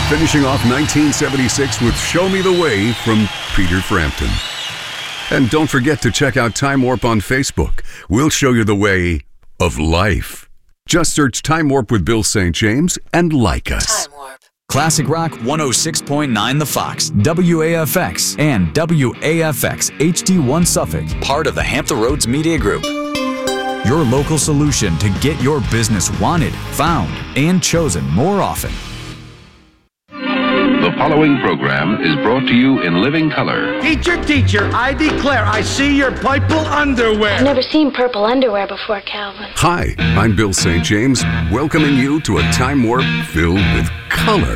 finishing off 1976 with Show Me the Way from Peter Frampton. And don't forget to check out Time Warp on Facebook. We'll show you the way of life. Just search Time Warp with Bill St. James and like us. Time Warp. Classic Rock 106.9 The Fox, WAFX, and WAFX HD1 Suffolk, part of the Hampton Roads Media Group. Your local solution to get your business wanted, found, and chosen more often. The following program is brought to you in living color. Teacher, I declare I see your purple underwear. I've never seen purple underwear before, Calvin. Hi, I'm Bill St. James, welcoming you to a Time Warp filled with color.